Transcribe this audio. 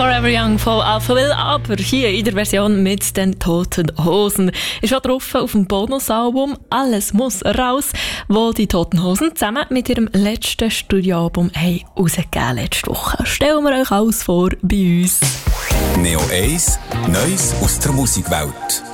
Forever Young von Alphaville, aber hier in der Version mit den Toten Hosen. Ist auch drauf auf dem Bonusalbum «Alles muss raus», wo die Toten Hosen zusammen mit ihrem letzten Studioalbum rausgegeben letzte Woche. Stellen wir euch alles vor bei uns. Neo 1, Neues aus der Musikwelt.